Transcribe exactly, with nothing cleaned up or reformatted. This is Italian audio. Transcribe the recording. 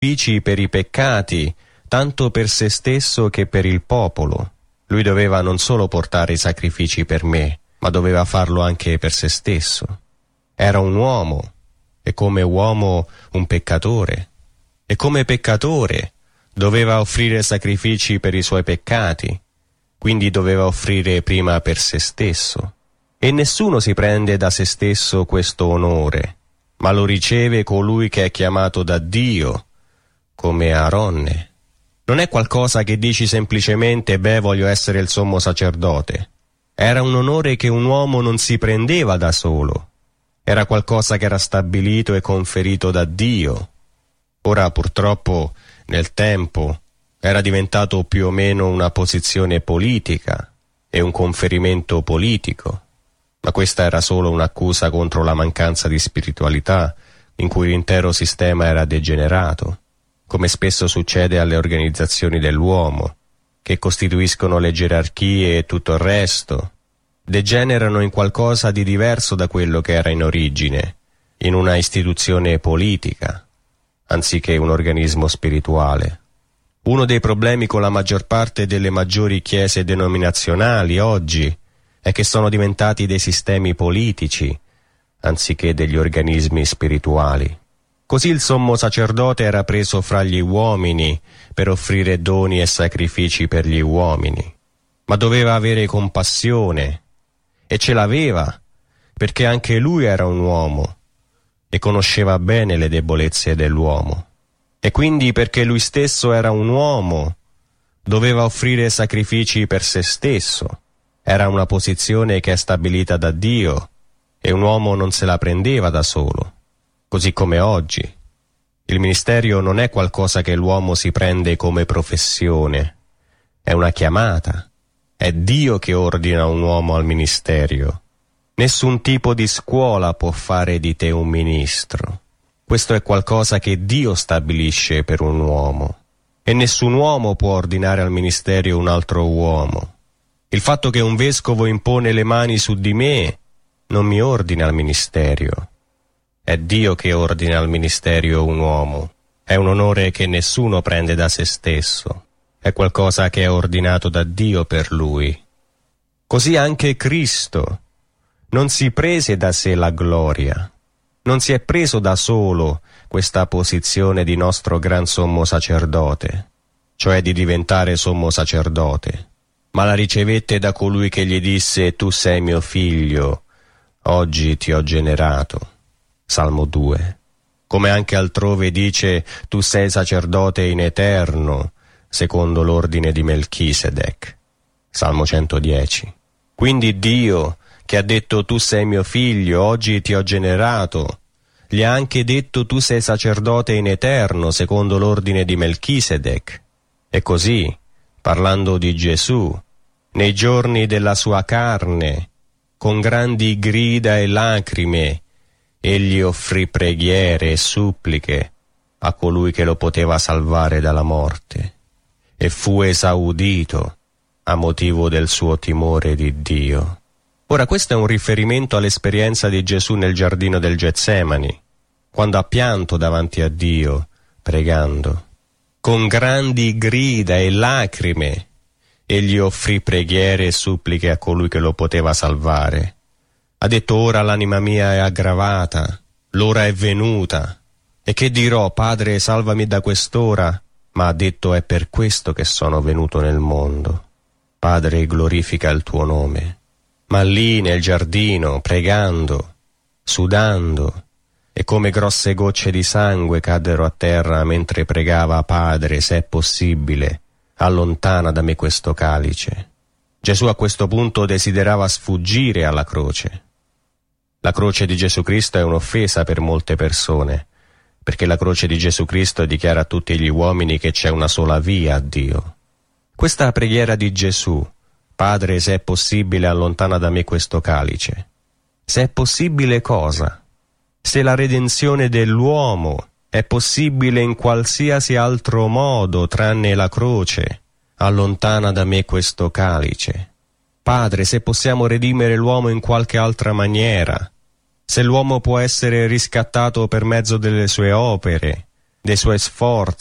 sacrifici per i peccati, tanto per se stesso che per il popolo. Lui doveva non solo portare i sacrifici per me, ma doveva farlo anche per se stesso. Era un uomo, e come uomo un peccatore, e come peccatore doveva offrire sacrifici per i suoi peccati, quindi doveva offrire prima per se stesso. E nessuno si prende da se stesso questo onore, ma lo riceve colui che è chiamato da Dio, come Aaronne. Non è qualcosa che dici semplicemente, beh, voglio essere il sommo sacerdote. Era un onore che un uomo non si prendeva da solo. Era qualcosa che era stabilito e conferito da Dio. Ora, purtroppo, nel tempo, era diventato più o meno una posizione politica e un conferimento politico. Ma questa era solo un'accusa contro la mancanza di spiritualità in cui l'intero sistema era degenerato, come spesso succede alle organizzazioni dell'uomo, che costituiscono le gerarchie e tutto il resto, degenerano in qualcosa di diverso da quello che era in origine, in una istituzione politica, anziché un organismo spirituale. Uno dei problemi con la maggior parte delle maggiori chiese denominazionali oggi è che sono diventati dei sistemi politici, anziché degli organismi spirituali. Così il sommo sacerdote era preso fra gli uomini per offrire doni e sacrifici per gli uomini, ma doveva avere compassione, e ce l'aveva, perché anche lui era un uomo e conosceva bene le debolezze dell'uomo. E quindi, perché lui stesso era un uomo, doveva offrire sacrifici per se stesso. Era una posizione che è stabilita da Dio, e un uomo non se la prendeva da solo. Così come oggi. Il ministero non è qualcosa che l'uomo si prende come professione, è una chiamata. È Dio che ordina un uomo al ministero. Nessun tipo di scuola può fare di te un ministro. Questo è qualcosa che Dio stabilisce per un uomo. E nessun uomo può ordinare al ministero un altro uomo. Il fatto che un vescovo impone le mani su di me non mi ordina al ministero. È Dio che ordina al ministero un uomo. È un onore che nessuno prende da se stesso. È qualcosa che è ordinato da Dio per lui. Così anche Cristo non si prese da sé la gloria. Non si è preso da solo questa posizione di nostro gran sommo sacerdote, cioè di diventare sommo sacerdote, ma la ricevette da colui che gli disse: tu sei mio figlio, oggi ti ho generato. Salmo due. Come anche altrove dice: tu sei sacerdote in eterno, secondo l'ordine di Melchisedec. Salmo centodieci. Quindi Dio, che ha detto tu sei mio figlio, oggi ti ho generato, gli ha anche detto tu sei sacerdote in eterno, secondo l'ordine di Melchisedec. E così, parlando di Gesù, nei giorni della sua carne, con grandi grida e lacrime, egli offrì preghiere e suppliche a colui che lo poteva salvare dalla morte, e fu esaudito a motivo del suo timore di Dio. Ora, questo è un riferimento all'esperienza di Gesù nel giardino del Getsemani, quando ha pianto davanti a Dio, pregando. Con grandi grida e lacrime, egli offrì preghiere e suppliche a colui che lo poteva salvare. Ha detto: ora l'anima mia è aggravata, l'ora è venuta. E che dirò? Padre, salvami da quest'ora. Ma ha detto: è per questo che sono venuto nel mondo. Padre, glorifica il tuo nome. Ma lì nel giardino, pregando, sudando, e come grosse gocce di sangue caddero a terra mentre pregava: Padre, se è possibile, allontana da me questo calice. Gesù a questo punto desiderava sfuggire alla croce. La croce di Gesù Cristo è un'offesa per molte persone, perché la croce di Gesù Cristo dichiara a tutti gli uomini che c'è una sola via a Dio. Questa preghiera di Gesù: Padre, se è possibile, allontana da me questo calice. Se è possibile cosa? Se la redenzione dell'uomo è possibile in qualsiasi altro modo tranne la croce, allontana da me questo calice. Padre, se possiamo redimere l'uomo in qualche altra maniera, se l'uomo può essere riscattato per mezzo delle sue opere, dei suoi sforzi,